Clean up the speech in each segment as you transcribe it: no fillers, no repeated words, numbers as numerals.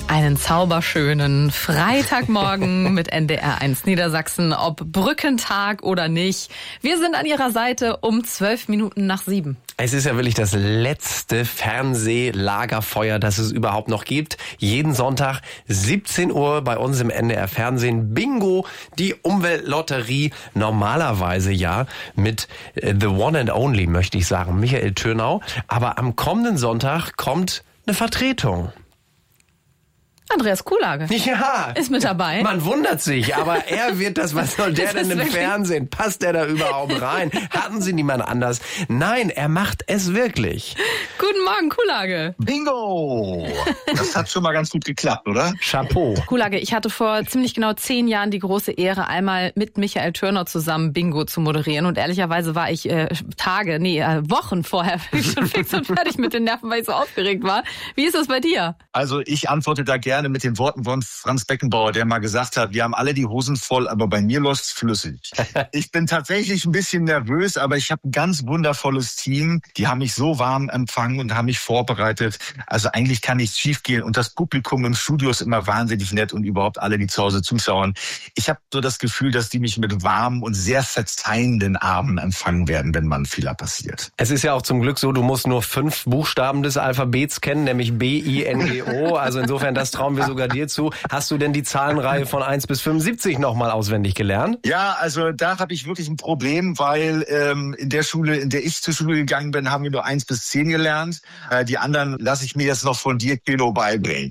Einen zauberschönen Freitagmorgen mit NDR1 Niedersachsen, ob Brückentag oder nicht. Wir sind an Ihrer Seite um 7:12. Es ist ja wirklich das letzte Fernsehlagerfeuer, das es überhaupt noch gibt. Jeden Sonntag 17 Uhr bei uns im NDR Fernsehen. Bingo, die Umweltlotterie. Normalerweise ja mit The One and Only, möchte ich sagen, Michael Türnau. Aber am kommenden Sonntag kommt eine Vertretung. Andreas Kuhlage. Ja. Ist mit dabei. Man wundert sich, aber er wird das, was soll der denn im Fernsehen? Passt der da überhaupt rein? Hatten Sie niemand anders? Nein, er macht es wirklich. Guten Morgen, Kuhlage. Bingo! Das hat schon mal ganz gut geklappt, oder? Chapeau. Kuhlage, ich hatte vor ziemlich genau 10 Jahren die große Ehre, einmal mit Michael Türnau zusammen Bingo zu moderieren. Und ehrlicherweise war ich Wochen vorher schon fix und fertig mit den Nerven, weil ich so aufgeregt war. Wie ist das bei dir? Also ich antworte da gerne mit den Worten von Franz Beckenbauer, der mal gesagt hat, wir haben alle die Hosen voll, aber bei mir läuft's flüssig. Ich bin tatsächlich ein bisschen nervös, aber ich habe ein ganz wundervolles Team. Die haben mich so warm empfangen und haben mich vorbereitet. Also eigentlich kann nichts schiefgehen. Und das Publikum im Studio ist immer wahnsinnig nett und überhaupt alle, die zu Hause zuschauen. Ich habe so das Gefühl, dass die mich mit warmen und sehr verzeihenden Armen empfangen werden, wenn mal ein Fehler passiert. Es ist ja auch zum Glück so, du musst nur 5 Buchstaben des Alphabets kennen, nämlich B-I-N-G-O. Also insofern, das trauen wir sogar dir zu. Hast du denn die Zahlenreihe von 1 bis 75 nochmal auswendig gelernt? Ja, also da habe ich wirklich ein Problem, weil in der Schule, in der ich zur Schule gegangen bin, haben wir nur 1 bis 10 gelernt. Die anderen lasse ich mir jetzt noch von dir, Kilo, beibringen.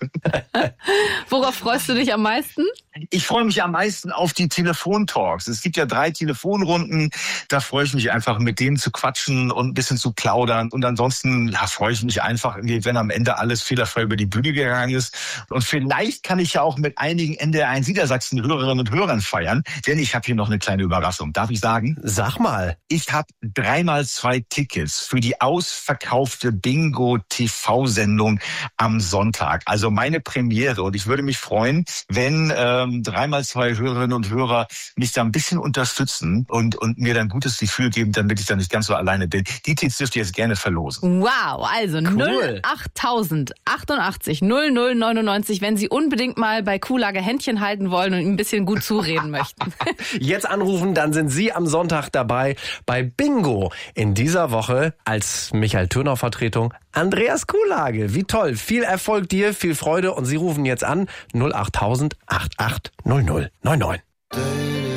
Worauf freust du dich am meisten? Ich freue mich am meisten auf die Telefontalks. Es gibt ja 3 Telefonrunden. Da freue ich mich einfach, mit denen zu quatschen und ein bisschen zu plaudern. Und ansonsten freue ich mich einfach, wenn am Ende alles fehlerfrei über die Bühne gegangen ist. Und vielleicht kann ich ja auch mit einigen NDR1 Niedersachsen Hörerinnen und Hörern feiern, denn ich habe hier noch eine kleine Überraschung. Darf ich sagen? Sag mal. Ich habe 3x2 Tickets für die ausverkaufte Bingo-TV-Sendung am Sonntag. Also meine Premiere. Und ich würde mich freuen, wenn 3x2 Hörerinnen und Hörer mich da ein bisschen unterstützen und mir dann ein gutes Gefühl geben, damit ich da nicht ganz so alleine bin. Die Tickets dürft ihr jetzt gerne verlosen. Wow, also Cool. 08088 0099, wenn Sie unbedingt mal bei Kuhlage Händchen halten wollen und ihm ein bisschen gut zureden möchten. Jetzt anrufen, dann sind Sie am Sonntag dabei bei Bingo. In dieser Woche als Michael Türnau Vertretung Andreas Kuhlage. Wie toll. Viel Erfolg dir, viel Freude und Sie rufen jetzt an 08000 88 00 99.